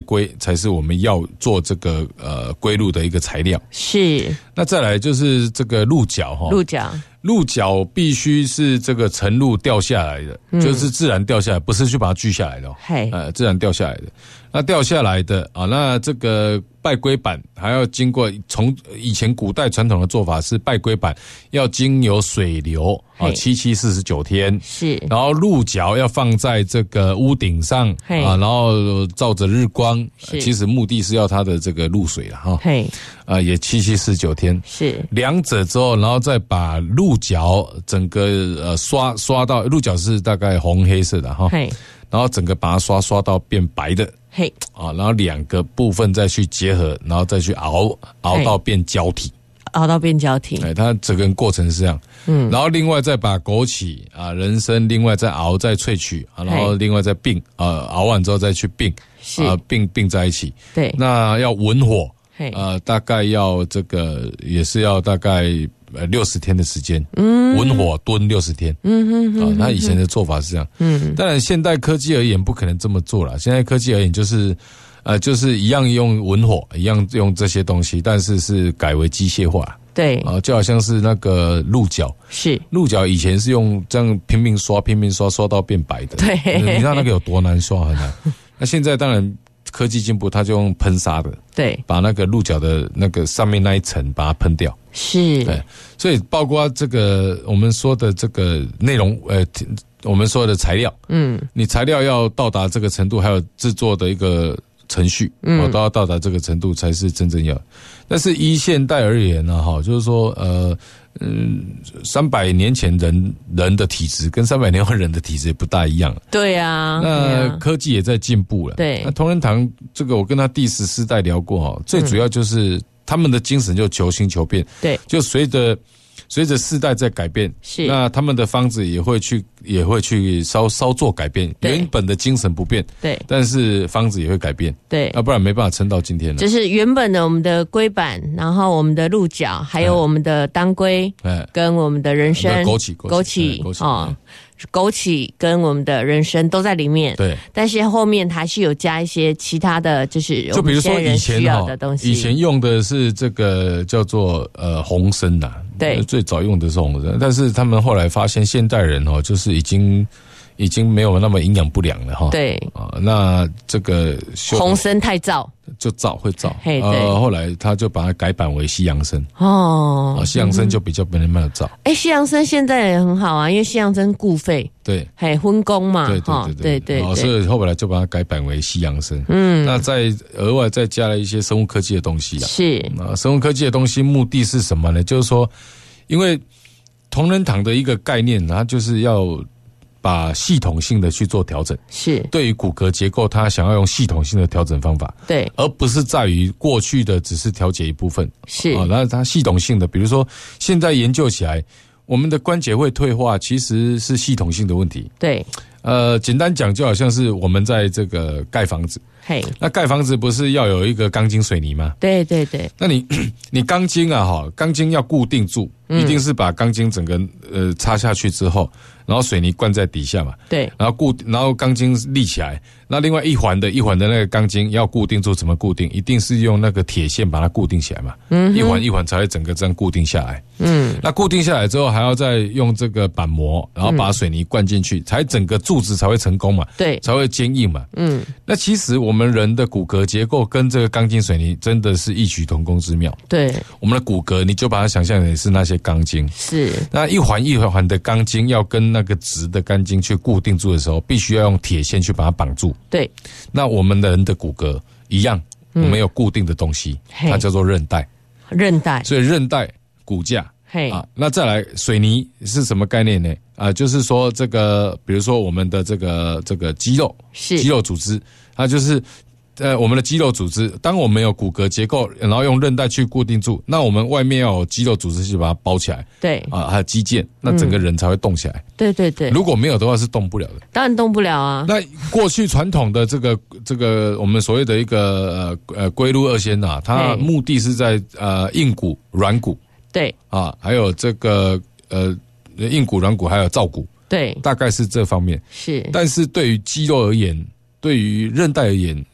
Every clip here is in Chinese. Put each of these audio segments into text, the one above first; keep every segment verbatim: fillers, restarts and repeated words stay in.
龟才是我们要做这个呃龟鹿的一个材料。 是。 那再来就是这个鹿角哈， 鹿角。 鹿角必须是这个晨鹿掉下来的，嗯、就是自然掉下来，不是去把它锯下来的、哦，呃，自然掉下来的。那掉下来的啊，那这个拜龟板还要经过从以前古代传统的做法是拜龟板要经由水流啊，七七四十九天是， 然后鹿角要放在这个屋顶上啊，然后照着日光，其实目的是要它的这个露水了哈，啊，也七七四十九天是两者之后，然后再把鹿角整个呃刷刷到鹿角是大概红黑色的哈，然后整个把它刷刷到变白的。 嘿， 啊，然后两个部分再去结合，然后再去熬，熬到变胶体， 熬到变胶体。 哎，它整个过程是这样。嗯，然后另外再把枸杞啊、人参，另外再熬、再萃取啊，然后另外再并啊，熬完之后再去并，啊，并并在一起。 对， 那要文火，呃，大概要这个也是要大概。呃，六十天的时间，嗯，文火炖六十天，嗯哼，啊，那以前的做法是这样，嗯，当然现代科技而言不可能这么做了。现在科技而言就是，呃，就是一样用文火，一样用这些东西，但是是改为机械化， 对， 啊，就好像是那个鹿角， 是鹿角以前是用这样拼命刷、拼命刷，刷到变白的， 对， 你知道那个有多难刷很难。那现在当然。科技进步，它就用喷砂的， 对， 把那个鹿角的那个上面那一层把它喷掉， 是， 对，所以包括这个我们说的这个内容，呃，我们说的材料，嗯，你材料要到达这个程度，还有制作的一个程序，嗯，都要到达这个程度才是真正要。但是依现代而言呢，哈，就是说，呃。嗯，三百年前人人的体质跟三百年后人的体质也不大一样。 对啊， 那科技也在进步了。 对， 那同仁堂这个我跟他第十四代聊过哈，最主要就是他们的精神就求新求变。 对， 就随着随着世代在改变， 是那他们的方子也会去也会去稍稍做改变，原本的精神不变， 对， 但是方子也会改变， 对， 要不然没办法撑到今天了。 就是原本的我们的龟板，然后我们的鹿角，还有我们的当归，哎，跟我们的人参、 枸杞、 枸杞、枸杞哦。枸杞跟我们的人参都在里面， 对， 但是后面还是有加一些其他的，就是就比如说以前需要的东西。 以前用的是这个叫做呃红参呐， 对， 最早用的是红参，但是他们后来发现现代人哦，就是已经已经没有那么营养不良了哈。 对啊，那这个红参太燥。 就燥会燥， 呃， 后来他就把它改版为西洋参哦， 啊，西洋参就比较没那么燥。 哎，西洋参现在也很好啊，因为西洋参固肺， 对， 嘿，分工嘛， 对对对对对对， 所以后来就把它改版为西洋参。嗯，那再额外再加了一些生物科技的东西啦。 是啊，生物科技的东西目的是什么呢？就是说，因为同仁堂的一个概念，它就是要。把系统性的去做调整， 是对于骨骼结构，他想要用系统性的调整方法， 对， 而不是在于过去的只是调节一部分， 是啊，那它系统性的，比如说现在研究起来，我们的关节会退化，其实是系统性的问题， 对， 呃，简单讲就好像是我们在这个盖房子， 嘿， 那盖房子不是要有一个钢筋水泥吗？ 对对对， 那你你钢筋啊，哈，钢筋要固定住，一定是把钢筋整个呃插下去之后。然后水泥灌在底下嘛， 对， 然后固，然后钢筋立起来，那另外一环的一环的那个钢筋要固定住，怎么固定？一定是用那个铁线把它固定起来嘛，嗯，一环一环才会整个这样固定下来，嗯，那固定下来之后还要再用这个板模，然后把水泥灌进去，才整个柱子才会成功嘛， 对， 才会坚硬嘛， 嗯， 那其实我们人的骨骼结构跟这个钢筋水泥真的是异曲同工之妙， 对，我们的骨骼你就把它想象成是那些钢筋， 是， 那一环一环的钢筋要跟那那个直的钢筋去固定住的时候，必须要用铁线去把它绑住。 对， 那我们的人的骨骼一样，我们有固定的东西，嗯、它叫做韧带。 韧带， 所以韧带、骨架。 嘿啊，那再来水泥是什么概念呢？啊，就是说这个，比如说我们的这个这个肌肉， 是肌肉组织，它就是。呃，我们的肌肉组织，当我们有骨骼结构，然后用韧带去固定住，那我们外面要有肌肉组织去把它包起来。 对啊，还有肌腱，那整个人才会动起来。 嗯、对对对， 如果没有的话是动不了的。 当然动不了啊。 那过去传统的这个这个我们所谓的一个呃呃龟鹿二仙啊，它目的是在呃硬骨、软骨。 对啊，还有这个呃硬骨、软骨，还有造骨。 对， 大概是这方面。 是， 但是对于肌肉而言。对于韧带而言，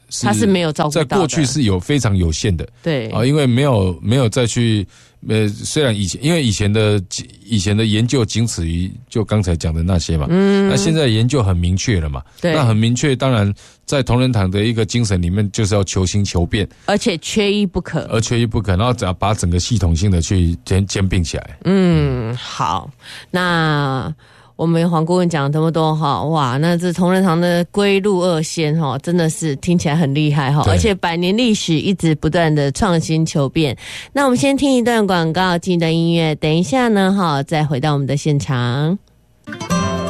他是没有照顾到的， 在过去是有非常有限的， 对啊，因为没有没有再去。呃，虽然以前因为以前的以前的研究仅此于就刚才讲的那些嘛，嗯，那现在研究很明确了嘛， 对， 那很明确，当然在同仁堂的一个精神里面，就是要求新求变， 而且缺一不可， 而缺一不可，然后只要把整个系统性的去兼兼并起来。 嗯，好，那。我们黄顾问讲这么多哈，哇，那这同仁堂的归路二仙哈，真的是听起来很厉害哈，而且百年历史一直不断的创新求变。那我们先听一段广告，听一段音乐，等一下呢哈，再回到我们的现场。